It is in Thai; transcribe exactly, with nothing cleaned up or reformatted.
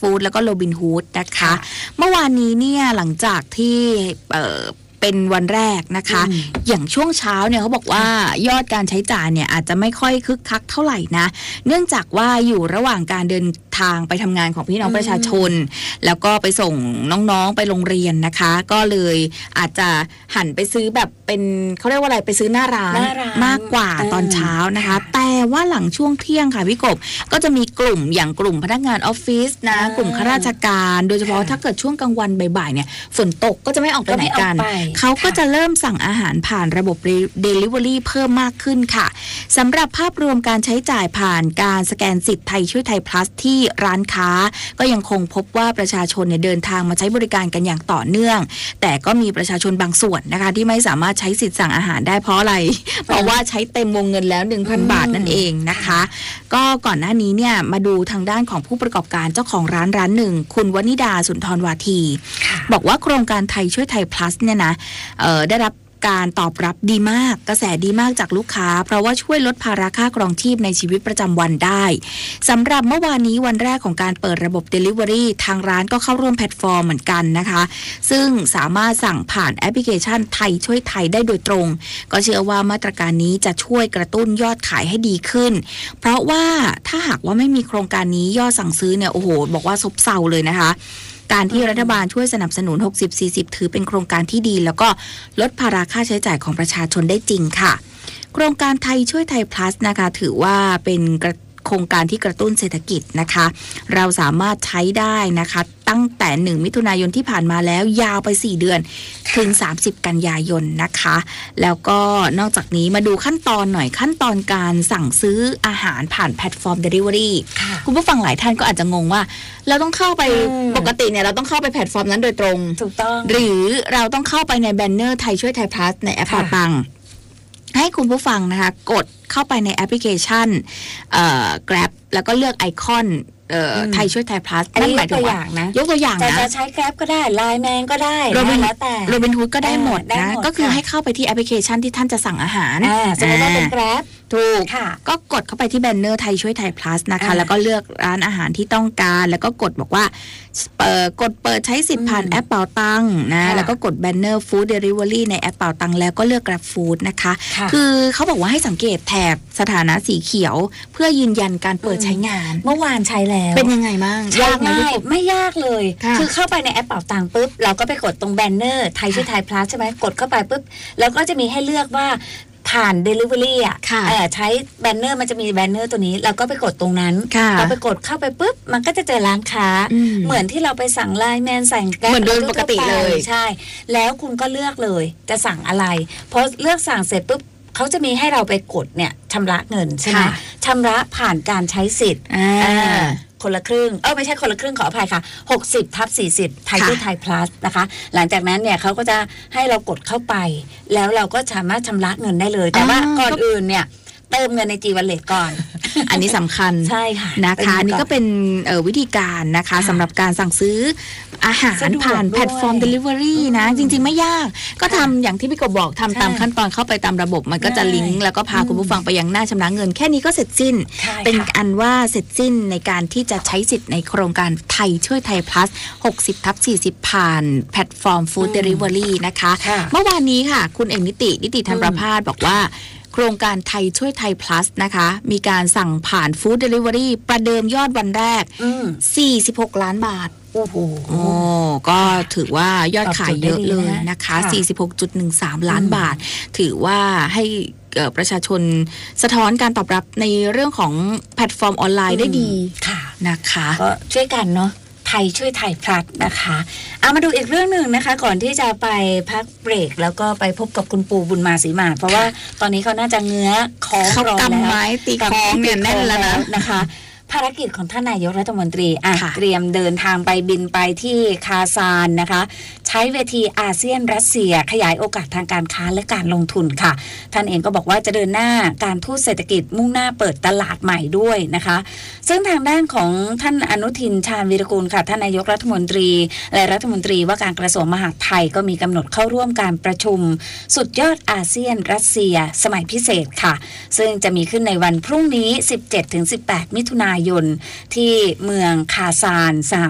ฟู้ดแล้วก็โรบินฮูดนะคะเมื่อวานนี้เนี่ยหลังจากที่เอ่อเป็นวันแรกนะคะอย่างช่วงเช้าเนี่ยเขาบอกว่ายอดการใช้จ่ายเนี่ยอาจจะไม่ค่อยคึกคักเท่าไหร่นะเนื่องจากว่าอยู่ระหว่างการเดินทางไปทำงานของพี่น้องประชาชนแล้วก็ไปส่งน้องๆไปโรงเรียนนะคะก็เลยอาจจะหันไปซื้อแบบเป็นเขาเรียกว่าอะไรไปซื้อหน้าร้านมากกว่าตอนเช้านะคะแต่ว่าหลังช่วงเที่ยงค่ะพี่กบก็จะมีกลุ่มอย่างกลุ่มพนักงานออฟฟิศนะกลุ่มข้าราชการโดยเฉพาะถ้าเกิดช่วงกลางวันบ่ายๆเนี่ยฝนตกก็จะไม่ออกไปไหนกันเขาก็จะเริ่มสั่งอาหารผ่านระบบ Delivery เพิ่มมากขึ้นค่ะสำหรับภาพรวมการใช้จ่ายผ่านการสแกนสิทธิ์ไทยช่วยไทย plus ที่ร้านค้าก็ยังคงพบว่าประชาชนเนี่ยเดินทางมาใช้บริการกันอย่างต่อเนื่องแต่ก็มีประชาชนบางส่วนนะคะที่ไม่สามารถใช้สิทธิ์สั่งอาหารได้เพราะอะไรเพราะว่าใช้เต็มวงเงินแล้ว หนึ่งพัน บาทนั่นเองนะคะก็ก่อนหน้านี้เนี่ยมาดูทางด้านของผู้ประกอบการเจ้าของร้านร้านหนึ่งคุณวนิดาสุนทรวาทีบอกว่าโครงการไทยช่วยไทย plus เนี่ยนะเอ่อได้รับการตอบรับดีมากกระแสดีมากจากลูกค้าเพราะว่าช่วยลดภาระค่าครองชีพในชีวิตประจำวันได้สำหรับเมื่อวานนี้วันแรกของการเปิดระบบ Delivery ทางร้านก็เข้าร่วมแพลตฟอร์มเหมือนกันนะคะซึ่งสามารถสั่งผ่านแอปพลิเคชันไทยช่วยไทยได้โดยตรงก็เชื่อว่ามาตรการนี้จะช่วยกระตุ้นยอดขายให้ดีขึ้นเพราะว่าถ้าหากว่าไม่มีโครงการนี้ยอดสั่งซื้อเนี่ยโอ้โหบอกว่าซบเซาเลยนะคะการที่รัฐบาลช่วยสนับสนุน หกสิบ สี่สิบ ถือเป็นโครงการที่ดีแล้วก็ลดภาระค่าใช้จ่ายของประชาชนได้จริงค่ะโครงการไทยช่วยไทย plus นะคะถือว่าเป็นโครงการที่กระตุ้นเศรษฐกิจนะคะเราสามารถใช้ได้นะคะตั้งแต่หนึ่งมิถุนายนที่ผ่านมาแล้วยาวไปสี่เดือนถึงสามสิบกันยายนนะคะแล้วก็นอกจากนี้มาดูขั้นตอนหน่อยขั้นตอนการสั่งซื้ออาหารผ่านแพลตฟอร์ม Delivery คุณผู้ฟังหลายท่านก็อาจจะงงว่าเราต้องเข้าไปปกติเนี่ยเราต้องเข้าไปแพลตฟอร์มนั้นโดยตรงถูกต้องหรือเราต้องเข้าไปในแบนเนอร์ไทยช่วยไทย plus ในแอปเป๋าตังค์ให้คุณผู้ฟังนะคะกดเข้าไปในแอปพลิเคชันเอ่อ Grab แล้วก็เลือกไอคอนเอ่อไทยช่วยไทย plus นั่นหมายถึงว่ายกตัวอย่างนะจะใช้ Grab ก็ได้ไลน์แมนก็ได้แล้วแต่โรบินฮูดก็ได้หมดนะก็คือให้เข้าไปที่แอปพลิเคชันที่ท่านจะสั่งอาหารสมมติว่าเป็น Grab ถูกก็กดเข้าไปที่แบนเนอร์ไทยช่วยไทย plus นะคะแล้วก็เลือกร้านอาหารที่ต้องการแล้วก็กดบอกว่าเปิดกดเปิดใช้สิทธิ์ผ่านแอปเป๋าตังค์นะแล้วก็กดแบนเนอร์ฟู้ดเดลิเวอรี่ในแอปเป๋าตังค์แล้วก็เลือก Grab Food นะคะคือเขาบอกว่าให้สังเกตแถบสถานะสีเขียวเพื่อยืนยันการเปิดใช้งานเมื่อวานใช้แล้วเป็นยังไงบ้างยากไหมไม่ยากเลยคือเข้าไปในแอปเป๋าตังค์ปุ๊บเราก็ไปกดตรงแบนเนอร์ไทยช่วยไทย plus ใช่ไหมกดเข้าไปปุ๊บแล้วก็จะมีให้เลือกว่าผ่าน Delivery อ่ะใช้แบนเนอร์มันจะมีแบนเนอร์ตัวนี้เราก็ไปกดตรงนั้นเราไปกดเข้าไปปุ๊บมันก็จะเจอร้านค้าเหมือนที่เราไปสั่งไลน์แมนสั่งแก๊ปเหมือนโดยปกติเลยใช่แล้วคุณก็เลือกเลยจะสั่งอะไรพอเลือกสั่งเสร็จปุ๊บเขาจะมีให้เราไปกดเนี่ยชำระเงินใช่ไหมชำระผ่านการใช้สิทธิ์คนละครึ่งเออไม่ใช่คนละครึ่งขออภัยค่ะหกสิบทับสี่สิบไทยช่วยไทย plus นะคะหลังจากนั้นเนี่ยเขาก็จะให้เรากดเข้าไปแล้วเราก็สามารถชำระเงินได้เลยแต่ว่าก่อนอื่นเนี่ยเติมเงินใน G Wallet ก่อนอันนี้สำคัญใช่ค่ะนะคะนี่ก็เป็นวิธีการนะคะสำหรับการสั่งซื้ออาหารผ่านแพลตฟอร์ม Delivery นะจริงๆไม่ยากก็ทำอย่างที่พี่กบบอกทำตามขั้นตอนเข้าไปตามระบบมันก็จะลิงก์แล้วก็พาคุณผู้ฟังไปยังหน้าชำระเงินแค่นี้ก็เสร็จสิ้นเป็นอันว่าเสร็จสิ้นในการที่จะใช้สิทธิ์ในโครงการไทยช่วยไทย plus หกสิบทับสี่สิบผ่านแพลตฟอร์ม Food Delivery นะคะเมื่อวานนี้ค่ะคุณเอกนิตินิติธรรมประภาสบอกว่าโครงการไทยช่วยไทย plus นะคะมีการสั่งผ่าน Food Delivery ประเดิมยอดวันแรกสี่สิบหกล้านบาทโอ้โหก็ถือว่ายอดขายเยอะเลยนะคะ สี่สิบหกจุดหนึ่งสาม ล้านบาทถือว่าให้ประชาชนสะท้อนการตอบรับในเรื่องของแพลตฟอร์มออนไลน์ได้ดีนะคะก็ช่วยกันเนาะไทยช่วยไทยพลัดนะคะเอามาดูอีกเรื่องหนึ่งนะคะก่อนที่จะไปพักเบรกแล้วก็ไปพบกับคุณปู่บุญมาศรีมาเพราะว่าตอนนี้เขาน่าจะเงื้อคอรอแล้วกำไม้ตีคล้องเนี่ยแน่นแล้วนะคะภารกิจของท่านนายกรัฐมนตรีอ่ะเตรียมเดินทางไปบินไปที่คาซานนะคะใช้เวทีอาเซียนรัสเซียขยายโอกาสทางการค้าและการลงทุนค่ะท่านเองก็บอกว่าจะเดินหน้าการทูตเศรษฐกิจมุ่งหน้าเปิดตลาดใหม่ด้วยนะคะซึ่งทางด้านของท่านอนุทินชาญวีรกูลค่ะท่านนายกรัฐมนตรีและรัฐมนตรีว่าการกระทรวงมหาดไทยก็มีกำหนดเข้าร่วมการประชุมสุดยอดอาเซียนรัสเซียสมัยพิเศษค่ะซึ่งจะมีขึ้นในวันพรุ่งนี้ สิบเจ็ดถึงสิบแปด มิถุนายนที่เมืองคาซานสห